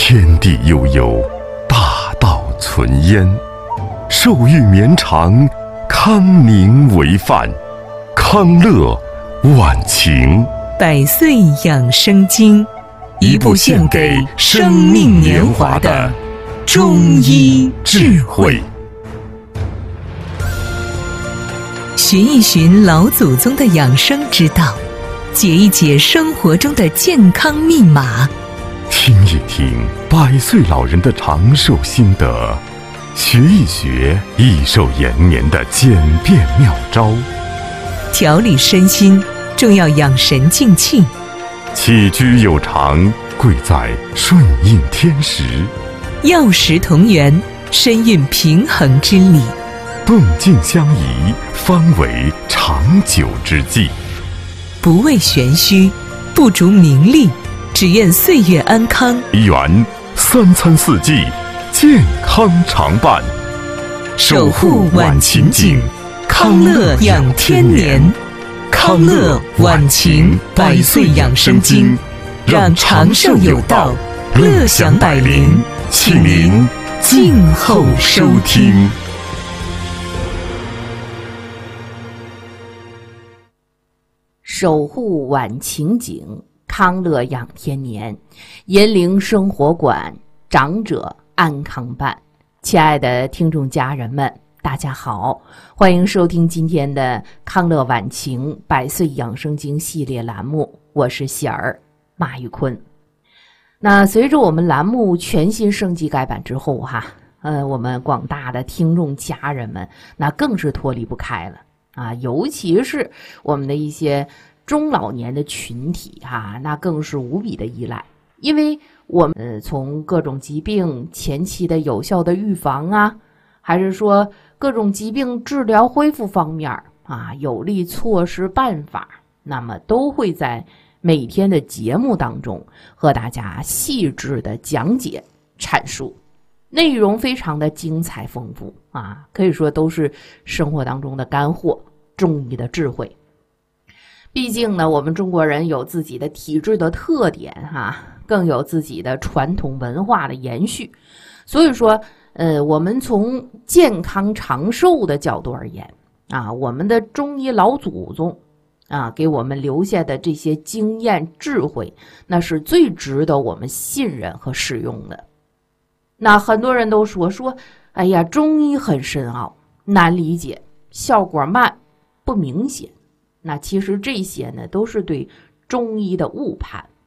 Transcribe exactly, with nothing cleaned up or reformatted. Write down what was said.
天地悠悠，大道存焉。寿欲绵长，康宁为范。康乐晚晴， 百岁养生经，一部献给生命年华的中医智慧。寻一寻老祖宗的养生之道，解一解生活中的健康密码， 听一听百岁老人的长寿心得，学一学益寿延年的简便妙招。 调理身心，重要养神静气。 起居有常，贵在顺应天时。 药食同源，深蕴平衡之理。 动静相宜，方为长久之计。 不为玄虚，不逐名利，只愿岁月安康。 梨园三餐四季，健康常伴。 守护晚晴景，康乐养天年。康乐晚晴百岁养生经，让长寿有道，乐享百龄。 请您静候收听。 守护晚晴景，康乐养天年。银铃生活馆，长者安康伴。亲爱的听众家人们，大家好，欢迎收听今天的康乐晚晴百岁养生经系列栏目，我是喜儿马玉坤。那随着我们栏目全新升级改版之后哈，呃，我们广大的听众家人们那更是脱离不开了啊，尤其是我们的一些中老年的群体哈，那更是无比的依赖，因为我们、呃、从各种疾病前期的有效的预防啊，还是说各种疾病治疗恢复方面啊，有力措施办法，那么都会在每天的节目当中和大家细致的讲解阐述，内容非常的精彩丰富啊，可以说都是生活当中的干货，中医的智慧。毕竟呢，我们中国人有自己的体质的特点哈，更有自己的传统文化的延续，所以说呃，我们从健康长寿的角度而言啊，我们的中医老祖宗啊，给我们留下的这些经验智慧，那是最值得我们信任和使用的。那很多人都说说，哎呀，中医很深奥，难理解，效果慢，不明显。那其实这些呢，都是对中医的误判